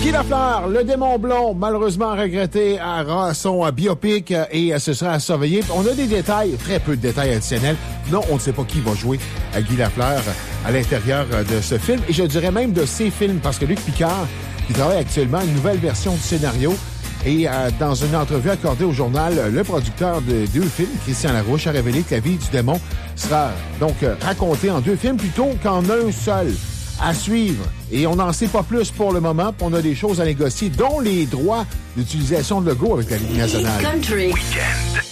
Guy Lafleur, le démon blond, malheureusement regretté, à son biopic et ce sera à surveiller. On a des détails, très peu de détails additionnels. Non, on ne sait pas qui va jouer à Guy Lafleur à l'intérieur de ce film. Et je dirais même de ces films, parce que Luc Picard, qui travaille actuellement à une nouvelle version du scénario, et dans une entrevue accordée au journal, le producteur de 2 films, Christian Larouche, a révélé que la vie du démon sera donc racontée en 2 films plutôt qu'en un seul. À suivre. Et on n'en sait pas plus pour le moment. On a des choses à négocier, dont les droits d'utilisation de logo avec la Ligue nationale. Country. Weekend.